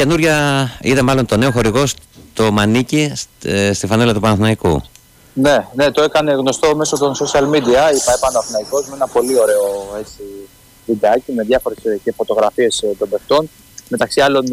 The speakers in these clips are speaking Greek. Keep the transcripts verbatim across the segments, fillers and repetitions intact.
καινούρια, είδα μάλλον το νέο χορηγό, το Μανίκι, στη φανέλα του Παναθηναϊκού. Ναι, ναι, το έκανε γνωστό μέσω των social media, η ΠΑΕ Παναθηναϊκός, με ένα πολύ ωραίο έτσι, βιντεάκι με διάφορες και φωτογραφίες των παιχτών. Μεταξύ άλλων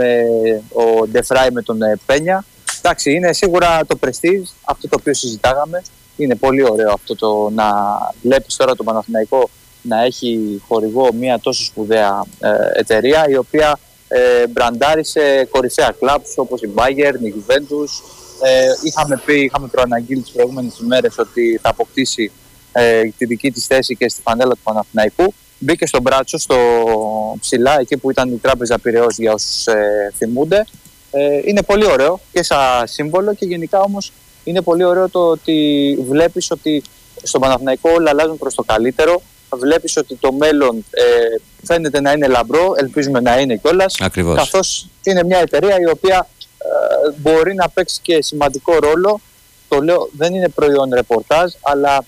ο Ντεφράι με τον Πένια. Εντάξει, είναι σίγουρα το πρεστίζ, αυτό το οποίο συζητάγαμε. Είναι πολύ ωραίο αυτό το να βλέπεις τώρα το Παναθηναϊκό να έχει χορηγό μια τόσο σπουδαία ε, εταιρεία, η οποία ε, μπραντάρει σε κορυφαία κλαμπς όπως η Bayern, η Juventus. Ε, είχαμε πει, είχαμε προαναγγείλει τις προηγούμενες ημέρες ότι θα αποκτήσει ε, τη δική της θέση και στη φανέλα του Παναθηναϊκού. Μπήκε στον μπράτσο, στο ψηλά, εκεί που ήταν η Τράπεζα Πειραιώς για όσους ε, θυμούνται. Ε, είναι πολύ ωραίο και σαν σύμβολο και γενικά όμως είναι πολύ ωραίο το ότι βλέπεις ότι στον Παναθηναϊκό όλα αλλάζουν προς το καλύτερο. Βλέπεις ότι το μέλλον ε, φαίνεται να είναι λαμπρό, ελπίζουμε να είναι κιόλας. Ακριβώς. Καθώς είναι μια εταιρεία η οποία ε, μπορεί να παίξει και σημαντικό ρόλο. Το λέω, δεν είναι προϊόν ρεπορτάζ, αλλά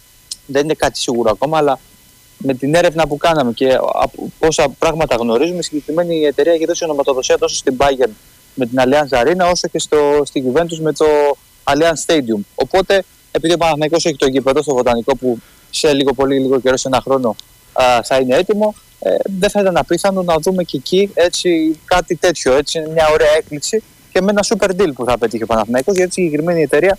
δεν είναι κάτι σίγουρο ακόμα, αλλά με την έρευνα που κάναμε και από πόσα πράγματα γνωρίζουμε, η συγκεκριμένη εταιρεία έχει δώσει ονοματοδοσία τόσο στην Bayern με την Allianz Arena, όσο και στο, στη Juventus με το Allianz Stadium. Οπότε, επειδή ο Παναθηναϊκός έχει το γήπεδο στο Βοτανικό που σε λίγο πολύ λίγο καιρό, σε ένα χρόνο α, θα είναι έτοιμο, ε, δεν θα ήταν απίθανο να δούμε και εκεί έτσι, κάτι τέτοιο, έτσι, μια ωραία έκπληξη και με ένα super deal που θα πετύχει ο Παναθηναϊκός, γιατί η συγκεκριμένη εταιρεία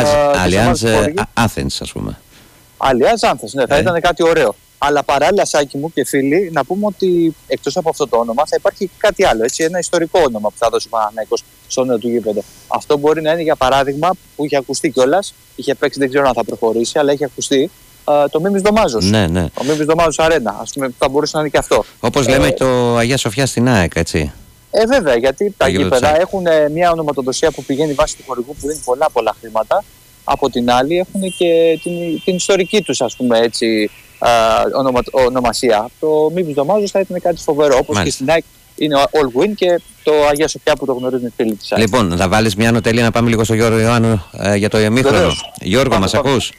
Allianz Athens, ας πούμε. Allianz Athens, ναι, θα ε. ήταν κάτι ωραίο. Αλλά παράλληλα, Σάκη μου και φίλοι, να πούμε ότι εκτός από αυτό το όνομα θα υπάρχει κάτι άλλο. Έτσι, ένα ιστορικό όνομα που θα δώσει ο Παναθηναϊκός στο νέο του γήπεδο. Αυτό μπορεί να είναι για παράδειγμα που είχε ακουστεί κιόλας. Είχε παίξει, δεν ξέρω αν θα προχωρήσει, αλλά έχει ακουστεί uh, το Μίμης Δωμάζος. Ναι, ναι. Το Μίμης Δωμάζος Αρένα. Ας πούμε, θα μπορούσε να είναι και αυτό. Όπως ε, λέμε το Αγία Σοφιά στην ΑΕΚ, έτσι. Ε, βέβαια, γιατί τα Αγίου γήπεδα έχουν ε, μια ονοματοδοσία που πηγαίνει βάσει του χορηγού που δίνει πολλά πολλά χρήματα. Από την άλλη, έχουν και την, την ιστορική τους, ας πούμε, έτσι. Uh, ονομα, ονομασία. Το Μίμης Δωμάζος θα ήταν κάτι φοβερό. Όπως και στην ΑΕΚ είναι All Win και το Αγία Σοφιά που το γνωρίζουν οι φίλοι της ΑΕΚ. Λοιπόν, θα βάλεις μια νοτελή να πάμε λίγο στο Γιώργο Ιωάννου ε, για το ημίχρονο. Γιώργο, μας ακούς?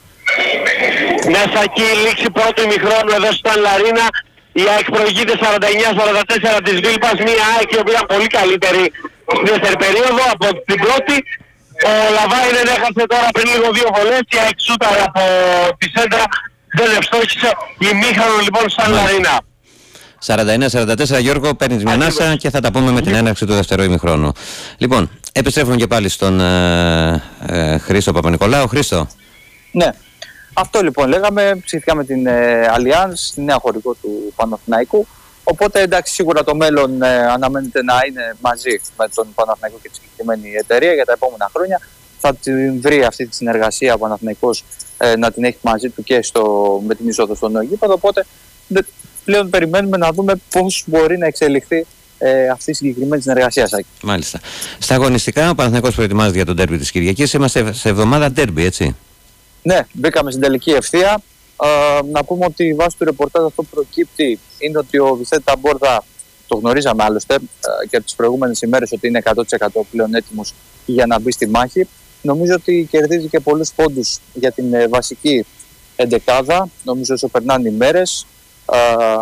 Ναι, Σακή, λήξη πρώτου ημιχρόνου εδώ στο Λαρίνα. Η ΑΕΚ προηγείται σαράντα εννιά σαράντα τέσσερα της Βίλπας. Μια ΑΕΚ η οποία ήταν πολύ καλύτερη στη δεύτερη περίοδο από την πρώτη. Ο Λαβάινεν έχασε τώρα πριν λίγο δύο βολές. Η ΑΕΚ σούταρε από τη σέντρα. Δεν ευστόχησε. Ημίχρονο λοιπόν σαν Λαρίνα. σαράντα εννιά σαράντα τέσσερα, Γιώργο, παίρνεις μια ανάσα και θα τα πούμε με την έναρξη του δεύτερου ημιχρόνου. Λοιπόν, επιστρέφουμε και πάλι στον ε, ε, Χρήστο Παπα-Νικολάου. Χρήστο. Ναι. Αυτό λοιπόν λέγαμε, ψηφίσαμε την ε, Allianz, τη νέα χορηγό του Παναθηναϊκού. Οπότε εντάξει, σίγουρα το μέλλον ε, αναμένεται να είναι μαζί με τον Παναθηναϊκό και τη συγκεκριμένη εταιρεία για τα επόμενα χρόνια. Θα την βρει αυτή τη συνεργασία ο Παναθηναϊκός ε, να την έχει μαζί του και στο, με την είσοδο στο νέο γήπεδο. Οπότε δε, πλέον περιμένουμε να δούμε πώς μπορεί να εξελιχθεί ε, αυτή η συγκεκριμένη συνεργασία. Σάκη. Μάλιστα. Στα αγωνιστικά, ο Παναθηναϊκός προετοιμάζεται για τον ντέρμπι της Κυριακής. Είμαστε σε εβδομάδα ντέρμπι, έτσι. Ναι, μπήκαμε στην τελική ευθεία. Ε, να πούμε ότι βάσει του ρεπορτάζ αυτό που προκύπτει είναι ότι ο Βιθέντε Ταμπόρδα, το γνωρίζαμε άλλωστε ε, και από τις προηγούμενες ημέρες, ότι είναι εκατό τοις εκατό πλέον έτοιμος για να μπει στη μάχη. Νομίζω ότι κερδίζει και πολλούς πόντους για την ε, βασική εντεκάδα, νομίζω όσο περνάνε οι μέρες. Ε,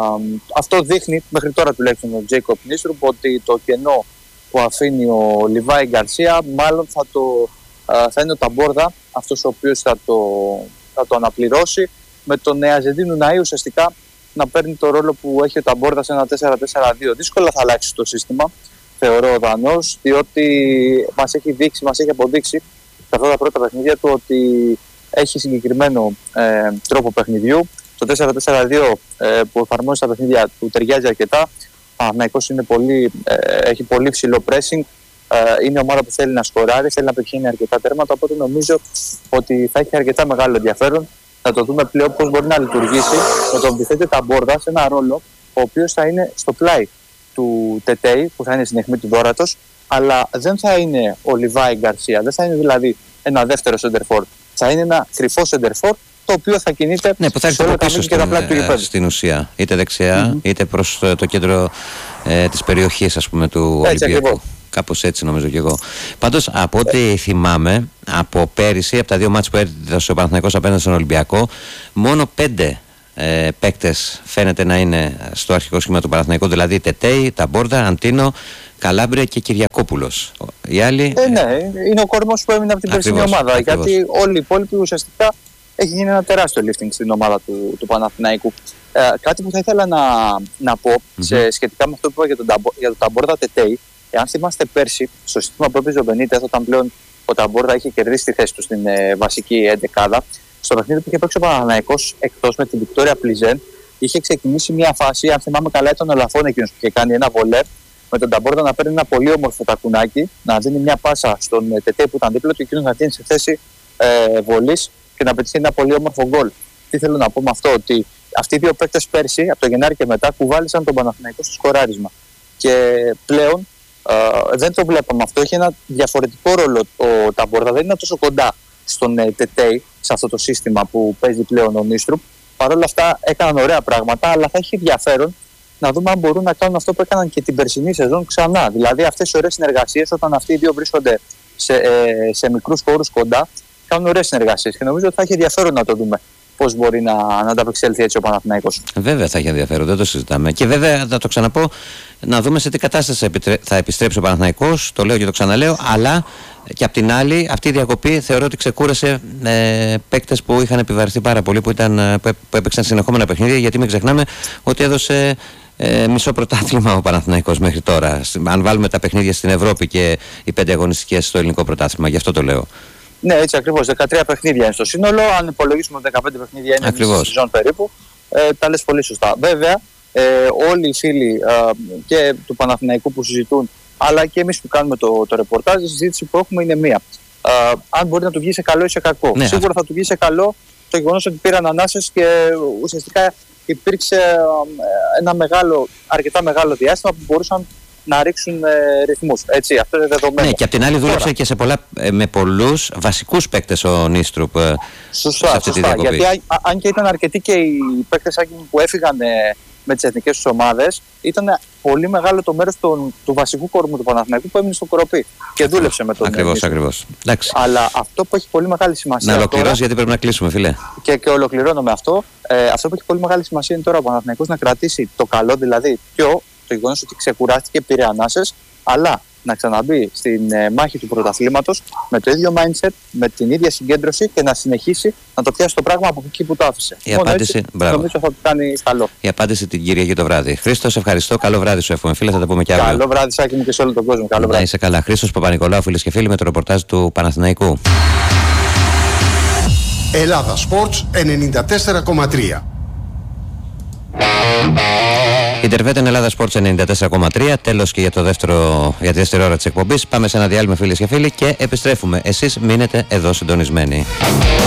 αυτό δείχνει μέχρι τώρα τουλάχιστον ο Τζέικοπ Νίστρουπ ότι το κενό που αφήνει ο Λιβάη Γκαρσία μάλλον θα, το, ε, θα είναι ο Ταμπόρδα αυτός ο οποίος θα το, θα το αναπληρώσει, με τον Νεαζεντίνου Ναΐ ουσιαστικά να παίρνει το ρόλο που έχει ο Ταμπόρδα σε ένα τέσσερα τέσσερα δύο. Δύσκολα θα αλλάξει το σύστημα, θεωρώ ο Δανός, διότι μας έχει δείξει, μας έχει αποδείξει σε αυτά τα πρώτα παιχνίδια του ότι έχει συγκεκριμένο ε, τρόπο παιχνιδιού. Το τέσσερα τέσσερα δύο ε, που εφαρμόζει στα παιχνίδια του ταιριάζει αρκετά. Ο Παναθηναϊκός είναι πολύ, ε, έχει πολύ ψηλό pressing. Ε, είναι ομάδα που θέλει να σκοράρει, θέλει να πετυχαίνει αρκετά τέρματα. Οπότε νομίζω ότι θα έχει αρκετά μεγάλο ενδιαφέρον να το δούμε πλέον πώς μπορεί να λειτουργήσει με τον Βιθέντε Ταμπόρδα σε ένα ρόλο ο οποίος θα είναι στο πλάι του Τετέι, που θα είναι στην αιχμή του Δόρατος, αλλά δεν θα είναι ο Λιβάη Γκαρσία, δεν θα είναι δηλαδή ένα δεύτερο σεντερφόρ. Θα είναι ένα κρυφό σεντερφόρ το οποίο θα κινείται ναι, που θα σε όλα τα μήκη και τα πλάτη του γηπέδου. Στην ουσία, είτε δεξιά, mm-hmm. είτε προς το κέντρο ε, της περιοχής, ας πούμε, του έτσι, Ολυμπιακού. Ακριβώς. Κάπως έτσι νομίζω κι εγώ. Πάντως, από ό,τι θυμάμαι, από πέρυσι, από τα δύο μάτς που έδωσε ο Παναθηναϊκός απέναντι στον Ολυμπιακό, μόνο πέντε ε, παίκτες φαίνεται να είναι στο αρχικό σχήμα του Παναθηναϊκού, δηλαδή Τετέι, Ταμπόρδα, Αντίνο, Καλάμπρια και Κυριακόπουλος. Οι άλλοι. Ε, ναι, είναι ο κορμός που έμεινε από την περσινή ομάδα. Ακριβώς. Γιατί όλοι οι υπόλοιποι ουσιαστικά έχει γίνει ένα τεράστιο lifting στην ομάδα του, του Παναθηναϊκού. Ε, κάτι που θα ήθελα να, να πω mm-hmm. σε, σχετικά με αυτό που είπα για τον, για τον Ταμπόρδα Τετέι. Εάν θυμάστε πέρσι, στο σύστημα που έπαιζε ο Μπενίτεθ, όταν πλέον ο Ταμπόρδα είχε κερδίσει τη θέση του στην ε, βασική εντεκάδα, στο παιχνίδι που είχε παίξει ο Παναθηναϊκός εκτός με την Βικτόρια Πλιζέν, είχε ξεκινήσει μια φάση, αν θυμάμαι καλά, ήταν ο Λαφών εκείνος που είχε κάνει ένα βολέ, με τον Ταμπόρδα να παίρνει ένα πολύ όμορφο τακουνάκι, να δίνει μια πάσα στον Τετέι που ήταν δίπλα του, εκείνος να γίνει σε θέση ε, βολής και να πετύχει ένα πολύ όμορφο γκολ. Τι θέλω να πω με αυτό, ότι αυτοί οι δύο παίκτες πέρσι, από το Γενάρη και μετά, κουβάλισαν τον Παναθηναϊκό στο σκοράρισμα. Και πλέον ε, δεν το βλέπαμε αυτό. Έχει ένα διαφορετικό ρόλο ο Ταμπόρδα, δεν είναι τόσο κοντά στον ε, Τετέι, σε αυτό το σύστημα που παίζει πλέον ο Νίστρουπ. Παρ' όλα αυτά έκαναν ωραία πράγματα, αλλά θα έχει ενδιαφέρον να δούμε αν μπορούν να κάνουν αυτό που έκαναν και την περσινή σεζόν ξανά. Δηλαδή αυτές οι ωραίες συνεργασίες, όταν αυτοί οι δύο βρίσκονται σε, ε, σε μικρούς χώρους κοντά, κάνουν ωραίες συνεργασίες. Και νομίζω ότι θα έχει ενδιαφέρον να το δούμε πώς μπορεί να, να ανταπεξέλθει έτσι ο Παναθηναϊκός. Βέβαια θα έχει ενδιαφέρον, δεν το συζητάμε. Και βέβαια θα το ξαναπώ, να δούμε σε τι κατάσταση θα επιστρέψει ο Παναθηναϊκός. Το λέω και το ξαναλέω, αλλά και απ' την άλλη, αυτή η διακοπή θεωρώ ότι ξεκούρασε ε, παίκτες που είχαν επιβαρυνθεί πάρα πολύ, που, ήταν, που έπαιξαν συνεχόμενα παιχνίδια, γιατί μην ξεχνάμε ότι έδωσε ε, μισό πρωτάθλημα ο Παναθηναϊκός μέχρι τώρα. Αν βάλουμε τα παιχνίδια στην Ευρώπη και οι πέντε αγωνιστικές στο ελληνικό πρωτάθλημα, γι' αυτό το λέω. Ναι, έτσι ακριβώς. δεκατρία παιχνίδια είναι στο σύνολο. Αν υπολογίσουμε δεκαπέντε παιχνίδια είναι στη σεζόν περίπου. Ε, τα λες πολύ σωστά. Βέβαια, ε, όλοι οι φίλοι ε, και του Παναθηναϊκού που συζητούν, αλλά και εμείς που κάνουμε το, το ρεπορτάζ, η συζήτηση που έχουμε είναι μία. Ε, αν μπορεί να του βγει σε καλό ή σε κακό. Ναι, σίγουρα θα του βγει σε καλό το γεγονός ότι πήραν ανάσες και ουσιαστικά υπήρξε ε, ένα μεγάλο, αρκετά μεγάλο διάστημα που μπορούσαν να ρίξουν ε, ρυθμούς. Έτσι, αυτό είναι δεδομένο. Ναι, και απ' την άλλη δούλεψε Τώρα. και σε πολλά, ε, με πολλούς βασικούς παίκτες ο Νίστρουπ. Ε, σωστά, σε αυτή σωστά. Τη γιατί α, α, αν και ήταν αρκετοί και οι παίκτες που έφυγαν ε, με τις εθνικές τους ομάδες, ήταν πολύ μεγάλο το μέρος του, του βασικού κορμού του Παναθηναϊκού που έμεινε στο Κοροπή και δούλεψε με τον Ακριβώς, ακριβώς. Αλλά αυτό που έχει πολύ μεγάλη σημασία. Να ολοκληρώσει, γιατί πρέπει να κλείσουμε, φίλε. Και, και ολοκληρώνω με αυτό. Ε, αυτό που έχει πολύ μεγάλη σημασία είναι τώρα ο Παναθηναϊκός να κρατήσει το καλό, δηλαδή πιο το γεγονός ότι ξεκουράστηκε, πήρε ανάσες, αλλά να ξαναμπεί στην ε, μάχη του πρωταθλήματος με το ίδιο mindset, με την ίδια συγκέντρωση και να συνεχίσει να το πιάσει το πράγμα από εκεί που το άφησε. Η Μόνο απάντηση, έτσι, μπράβο. Νομίζω θα του κάνει καλό. Η απάντηση την Κυριακή το βράδυ. Χρήστο, σε ευχαριστώ. Καλό βράδυ σου εύχομαι, φίλε. Θα τα πούμε κι αύριο. Καλό βράδυ, Σάκη μου, και σε όλο τον κόσμο. Καλό βράδυ. Να είσαι καλά. Χρήστος Παπα-Νικολάου, φίλες και φίλοι, με το ρεπορτάζ του Παναθηναϊκού. Ελλάδα Sports ενενήντα τέσσερα κόμμα τρία. Ιντερβέτεν Ελλάδα Sports ενενήντα τέσσερα κόμμα τρία. Τέλος και για, το δεύτερο, για τη δεύτερη ώρα της εκπομπής. Πάμε σε ένα διάλειμμα, φίλες και φίλοι, και επιστρέφουμε. Εσείς μείνετε εδώ συντονισμένοι.